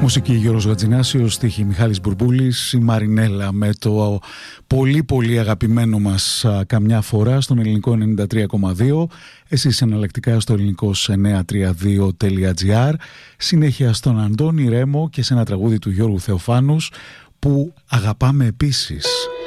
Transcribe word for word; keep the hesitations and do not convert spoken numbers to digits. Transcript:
Μουσική Γιώργος Γατζινάσιος, στίχη Μιχάλης Μπουρμπούλης, η Μαρινέλα με το πολύ πολύ αγαπημένο μας καμιά φορά στον ελληνικό ενενήντα τρία κόμμα δύο, εσείς εναλλακτικά στο ελληνικός εννιακόσια τριάντα δύο τελεία τζι άρ, συνέχεια στον Αντώνη Ρέμο και σε ένα τραγούδι του Γιώργου Θεοφάνους που αγαπάμε επίσης.